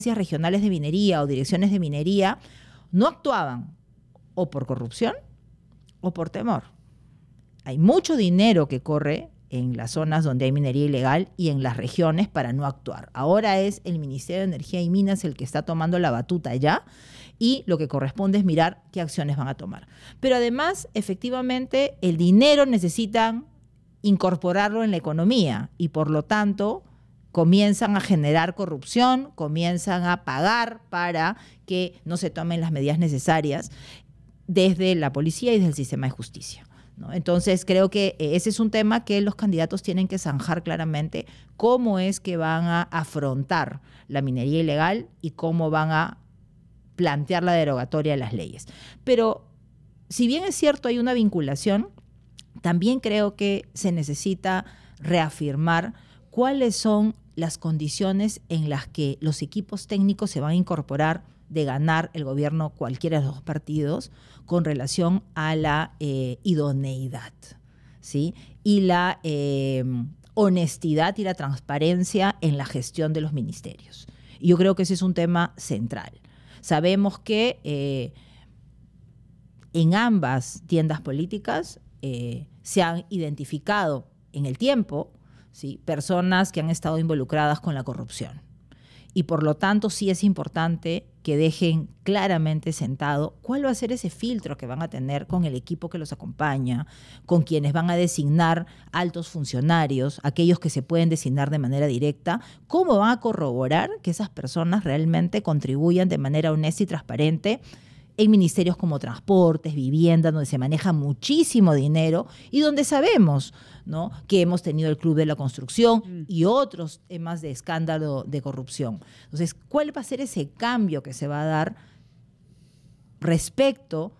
regionales de minería o direcciones de minería no actuaban o por corrupción o por temor. Hay mucho dinero que corre en las zonas donde hay minería ilegal y en las regiones para no actuar. Ahora es el Ministerio de Energía y Minas el que está tomando la batuta ya, y lo que corresponde es mirar qué acciones van a tomar. Pero además, efectivamente, el dinero necesitan incorporarlo en la economía y por lo tanto comienzan a generar corrupción, comienzan a pagar para que no se tomen las medidas necesarias desde la policía y desde el sistema de justicia, ¿no? Entonces creo que ese es un tema que los candidatos tienen que zanjar claramente, cómo es que van a afrontar la minería ilegal y cómo van a plantear la derogatoria de las leyes. Pero si bien es cierto hay una vinculación, también creo que se necesita reafirmar cuáles son las condiciones en las que los equipos técnicos se van a incorporar de ganar el gobierno cualquiera de los dos partidos con relación a la idoneidad, ¿sí? Y la honestidad y la transparencia en la gestión de los ministerios. Y yo creo que ese es un tema central. Sabemos que en ambas tiendas políticas se han identificado en el tiempo, ¿sí?, personas que han estado involucradas con la corrupción. Y por lo tanto sí es importante que dejen claramente sentado cuál va a ser ese filtro que van a tener con el equipo que los acompaña, con quienes van a designar altos funcionarios, aquellos que se pueden designar de manera directa, cómo van a corroborar que esas personas realmente contribuyan de manera honesta y transparente en ministerios como transportes, vivienda, donde se maneja muchísimo dinero y donde sabemos, ¿no?, que hemos tenido el Club de la Construcción y otros temas de escándalo de corrupción. Entonces, ¿cuál va a ser ese cambio que se va a dar respecto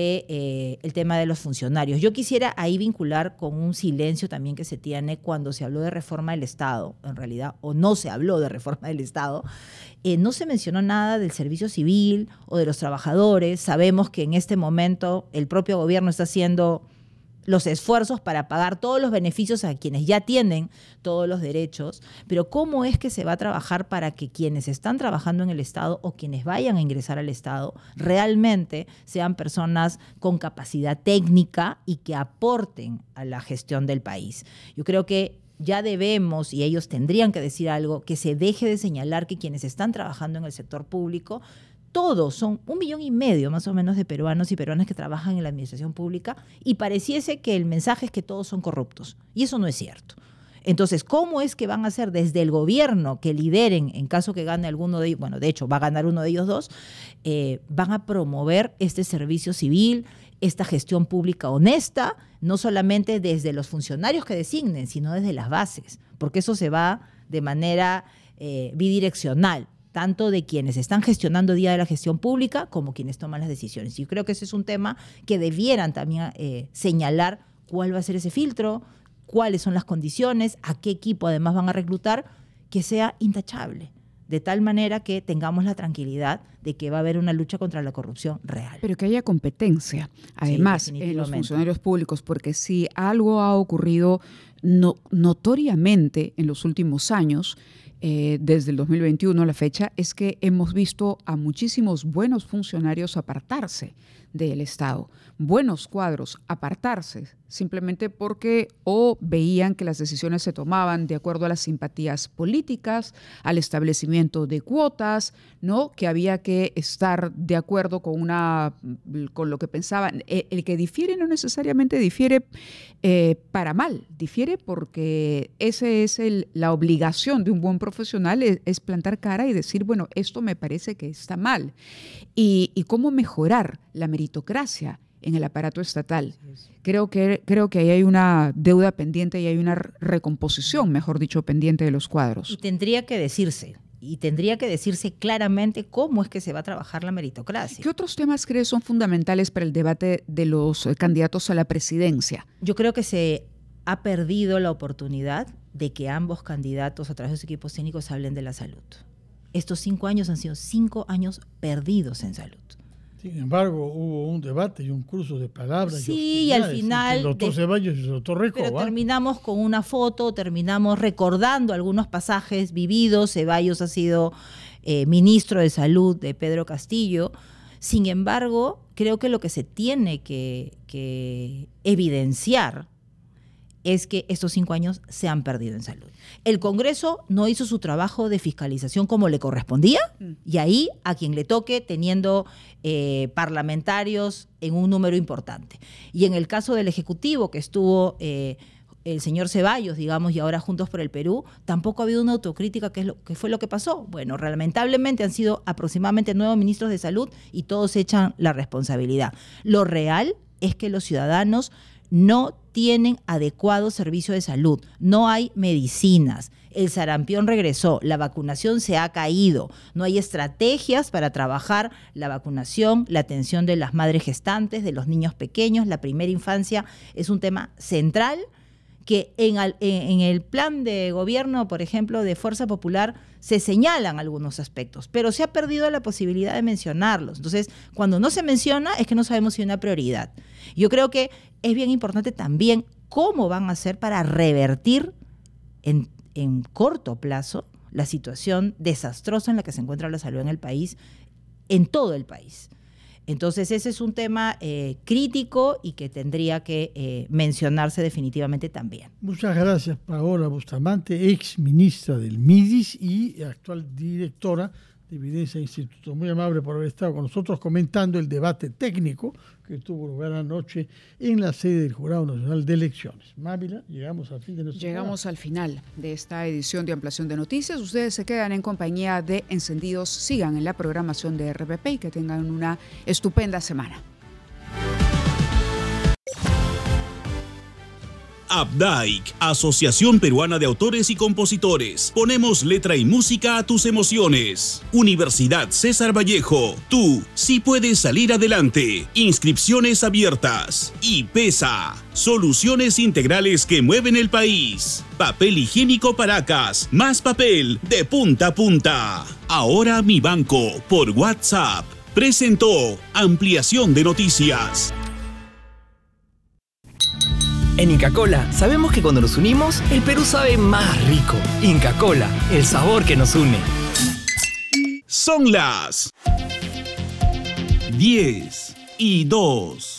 de el tema de los funcionarios? Yo quisiera ahí vincular con un silencio también que se tiene cuando se habló de reforma del Estado, en realidad, o no se habló de reforma del Estado. No se mencionó nada del servicio civil o de los trabajadores. Sabemos que en este momento el propio gobierno está haciendo los esfuerzos para pagar todos los beneficios a quienes ya tienen todos los derechos, pero ¿cómo es que se va a trabajar para que quienes están trabajando en el Estado o quienes vayan a ingresar al Estado realmente sean personas con capacidad técnica y que aporten a la gestión del país? Yo creo que ya debemos, y ellos tendrían que decir algo, que se deje de señalar que quienes están trabajando en el sector público, todos son 1,5 millones más o menos de peruanos y peruanas que trabajan en la administración pública, y pareciese que el mensaje es que todos son corruptos, y eso no es cierto. Entonces, ¿cómo es que van a hacer desde el gobierno que lideren, en caso que gane alguno de ellos, bueno, de hecho va a ganar uno de ellos dos, van a promover este servicio civil, esta gestión pública honesta, no solamente desde los funcionarios que designen, sino desde las bases, porque eso se va de manera bidireccional, tanto de quienes están gestionando día de la gestión pública como quienes toman las decisiones. Yo creo que ese es un tema que debieran también señalar cuál va a ser ese filtro, cuáles son las condiciones, a qué equipo además van a reclutar, que sea intachable, de tal manera que tengamos la tranquilidad de que va a haber una lucha contra la corrupción real. Pero que haya competencia, además, en los funcionarios públicos, porque si algo ha ocurrido notoriamente en los últimos años, desde el 2021 a la fecha, es que hemos visto a muchísimos buenos funcionarios apartarse del Estado, buenos cuadros apartarse, simplemente porque o veían que las decisiones se tomaban de acuerdo a las simpatías políticas, al establecimiento de cuotas, ¿no?, que había que estar de acuerdo con lo que pensaban. El que difiere no necesariamente difiere para mal, difiere porque esa es la obligación de un buen profesional, es plantar cara y decir, bueno, esto me parece que está mal. Y cómo mejorar la meritocracia en el aparato estatal. Creo que ahí hay una deuda pendiente y hay una recomposición, mejor dicho, pendiente de los cuadros. Y tendría que decirse claramente cómo es que se va a trabajar la meritocracia. ¿Qué otros temas crees son fundamentales para el debate de los candidatos a la presidencia? Yo creo que se ha perdido la oportunidad de que ambos candidatos a través de sus equipos técnicos hablen de la salud. Estos 5 años han sido 5 años perdidos en salud. Sin embargo, hubo un debate y un cruce de palabras. Sí, y al final... El doctor Ceballos y el doctor Rico. Pero terminamos con una foto, terminamos recordando algunos pasajes vividos. Ceballos ha sido ministro de Salud de Pedro Castillo. Sin embargo, creo que lo que se tiene que evidenciar es que estos 5 años se han perdido en salud. El Congreso no hizo su trabajo de fiscalización como le correspondía, y ahí a quien le toque, teniendo parlamentarios en un número importante. Y en el caso del Ejecutivo, que estuvo el señor Ceballos, digamos, y ahora Juntos por el Perú, tampoco ha habido una autocrítica, que fue lo que pasó. Bueno, lamentablemente han sido aproximadamente 9 ministros de salud y todos echan la responsabilidad. Lo real es que los ciudadanos no tienen adecuado servicio de salud, no hay medicinas, el sarampión regresó, la vacunación se ha caído, no hay estrategias para trabajar la vacunación, la atención de las madres gestantes, de los niños pequeños, la primera infancia es un tema central que en el plan de gobierno, por ejemplo, de Fuerza Popular, se señalan algunos aspectos, pero se ha perdido la posibilidad de mencionarlos. Entonces, cuando no se menciona, es que no sabemos si es una prioridad. Yo creo que es bien importante también cómo van a hacer para revertir en corto plazo la situación desastrosa en la que se encuentra la salud en el país, en todo el país. Entonces, ese es un tema crítico y que tendría que mencionarse definitivamente también. Muchas gracias, Paola Bustamante, ex ministra del MIDIS y actual directora de Evidencia Instituto. Muy amable por haber estado con nosotros comentando el debate técnico que tuvo lugar anoche en la sede del Jurado Nacional de Elecciones. Mávila, llegamos al fin de nuestro Llegamos programa. al final de esta edición de Ampliación de Noticias. Ustedes se quedan en compañía de Encendidos. Sigan en la programación de RPP y que tengan una estupenda semana. APDAIC, Asociación Peruana de Autores y Compositores. Ponemos letra y música a tus emociones. Universidad César Vallejo. Tú sí puedes salir adelante. Inscripciones abiertas. Y PESA. Soluciones integrales que mueven el país. Papel higiénico Paracas. Más papel de punta a punta. Ahora Mi Banco por WhatsApp. Presentó Ampliación de Noticias. En Inca Kola sabemos que cuando nos unimos, el Perú sabe más rico. Inca Kola, el sabor que nos une. Son las 10:02.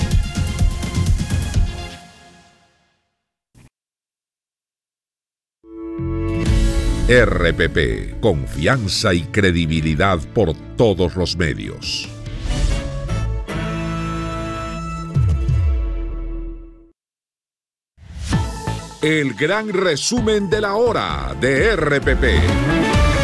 RPP, confianza y credibilidad por todos los medios. El gran resumen de la hora de RPP.